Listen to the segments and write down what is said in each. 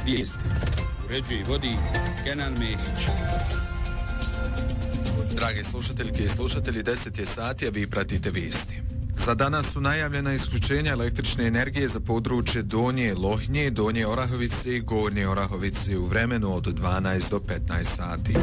Vijesti. Uređuje i vodi Kenan Mehić. Drage slušateljke i slušatelji, 10 je sati, a vi pratite vijesti. Za danas su najavljena isključenja električne energije za područje Donje Lohnje, Donje Orahovice i Gornje Orahovice u vremenu od 12 do 15 sati.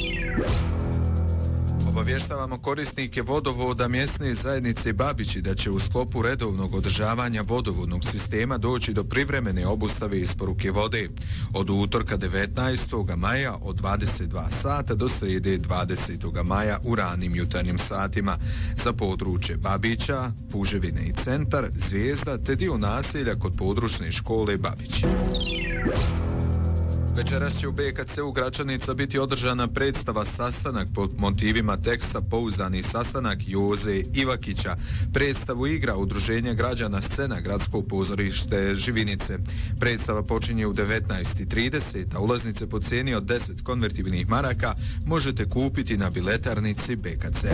Obavještavamo korisnike vodovoda mjesne zajednice Babići da će u sklopu redovnog održavanja vodovodnog sistema doći do privremene obustave isporuke vode od utorka 19. maja od 22 sata do srijede 20. maja u ranim jutarnjim satima za područje Babića, Puževine i Centar, Zvijezda te dio naselja kod područne škole Babići. Večeras će u BKC-u Gračanica biti održana predstava Sastanak pod motivima teksta Pouzdani sastanak Joze Ivakića. Predstavu igra Udruženja građana Scena Gradsko pozorište Živinice. Predstava počinje u 19:30, a ulaznice po cijeni od 10 konvertibilnih maraka možete kupiti na biletarnici BKC.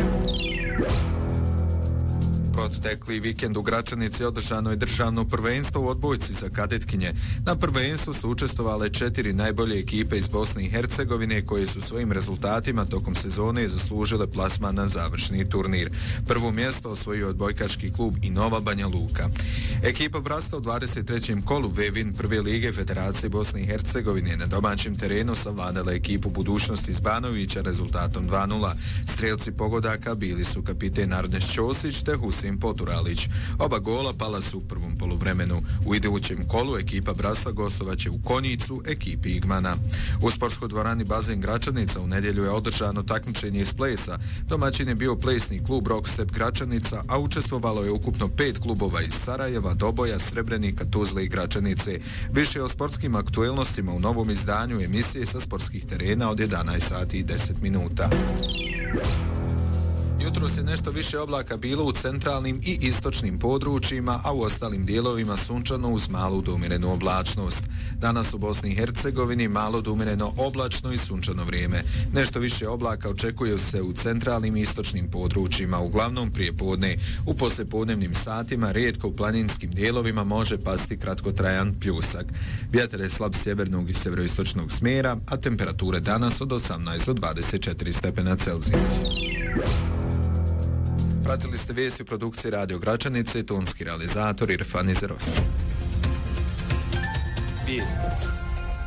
Protekli vikend u Gračanici održano je državno prvenstvo u odbojci za kadetkinje. Na prvenstvu su učestvovale 4 najbolje ekipe iz Bosne i Hercegovine koje su svojim rezultatima tokom sezone zaslužile plasman na završni turnir. Prvo mjesto osvojio odbojkaški klub i Nova Banja Luka. Ekipa Brasta u 23. kolu Vevin prve lige Federacije Bosne i Hercegovine na domaćem terenu savladala ekipu Budućnosti iz Banovića rezultatom 2:0. Strelci pogodaka bili su kapiten Arnes Ćosić te Husin Poturalić. Oba gola pala su u prvom poluvremenu. U idućem kolu ekipa Brasa gostovaće u Konjicu ekipi Igmana. U sportskoj dvorani Bazen Gračanica u nedjelju je održano takmičenje iz plesa. Domaćin je bio plesni klub Rockstep Gračanica, a učestvovalo je ukupno 5 klubova iz Sarajeva, Doboja, Srebrenika, Tuzle i Gračanice. Više o sportskim aktuelnostima u novom izdanju emisije sa sportskih terena od 11 sati i 10 minuta. Jutros je nešto više oblaka bilo u centralnim i istočnim područjima, a u ostalim dijelovima sunčano uz malu do umjerenu oblačnost. Danas u Bosni i Hercegovini malo do umjereno oblačno i sunčano vrijeme. Nešto više oblaka očekuje se u centralnim i istočnim područjima, uglavnom prije podne. U poslijepodnevnim satima rijetko u planinskim dijelovima može pasti kratkotrajan pljusak. Vjetar je slab sjevernog i sjeveroistočnog smjera, a temperature danas od 18 do 24 stepena Celzija. Pratili ste vijesti u produkciji Radio Gračanice, tonski realizator Irfan Izerovski. Vijesti.